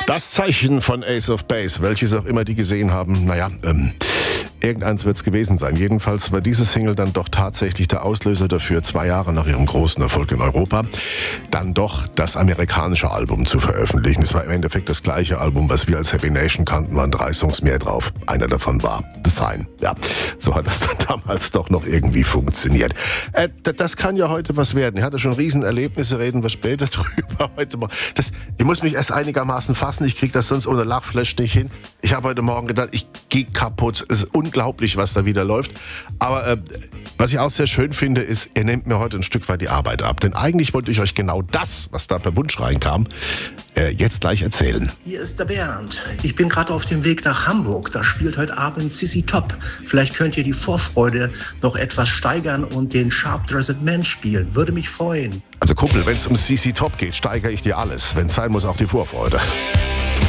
Das Zeichen von Ace of Base, welches auch immer die gesehen haben, irgendeins wird es gewesen sein. Jedenfalls war diese Single dann doch tatsächlich der Auslöser dafür, 2 Jahre nach ihrem großen Erfolg in Europa, dann doch das amerikanische Album zu veröffentlichen. Es war im Endeffekt das gleiche Album, was wir als Happy Nation kannten, waren 3 Songs mehr drauf. Einer davon war The Sign. Ja, so hat das dann damals doch noch irgendwie funktioniert. Das kann ja heute was werden. Ich hatte schon Riesenerlebnisse, reden wir später drüber. Ich muss mich erst einigermaßen fassen, ich kriege das sonst ohne Lachflash nicht hin. Ich habe heute Morgen gedacht, ich gehe kaputt. Es ist unglaublich, was da wieder läuft. Aber was ich auch sehr schön finde, ist, ihr nehmt mir heute ein Stück weit die Arbeit ab. Denn eigentlich wollte ich euch genau das, was da per Wunsch reinkam, jetzt gleich erzählen. Hier ist der Bernd. Ich bin gerade auf dem Weg nach Hamburg. Da spielt heute Abend CC Top. Vielleicht könnt ihr die Vorfreude noch etwas steigern und den Sharp Dressed Man spielen. Würde mich freuen. Also Kumpel, wenn es um CC Top geht, steigere ich dir alles. Wenn es sein muss, auch die Vorfreude.